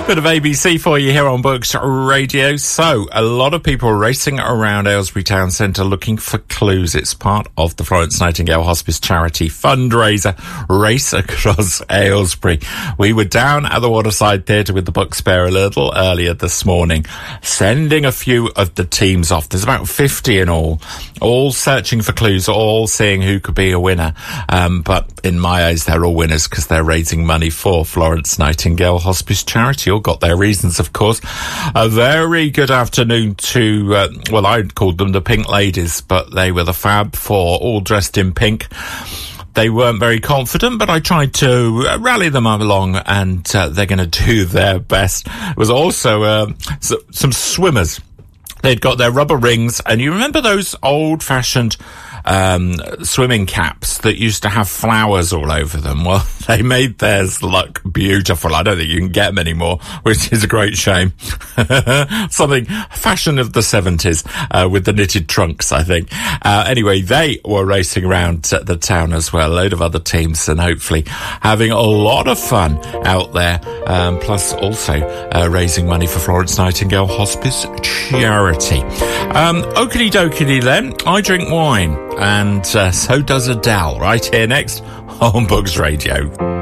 Bit of ABC for you here on Books Radio. So, a lot of people racing around Aylesbury Town Centre looking for clues. It's part of the Florence Nightingale Hospice charity fundraiser Race Across Aylesbury. We were down at the Waterside Theatre with the Books Bear a little earlier this morning, sending a few of the teams off. There's about 50 in all searching for clues, all seeing who could be a winner. But in my eyes, they're all winners because they're raising money for Florence Nightingale Hospice charity. All got their reasons, of course. A very good afternoon to, I called them the Pink Ladies, but they were the Fab Four, all dressed in pink. They weren't very confident, but I tried to rally them along, and they're going to do their best. There was also some swimmers. They'd got their rubber rings, and you remember those old-fashioned swimming caps that used to have flowers all over them? Well, they made theirs look beautiful. I don't think you can get them anymore, which is a great shame. Something fashion of the 70s with the knitted trunks, I think. Anyway, they were racing around the town as well, a load of other teams, and hopefully having a lot of fun out there, plus also raising money for Florence Nightingale Hospice charity. Okie dokie then, I drink wine, and so does Adele, right here next on Books Radio.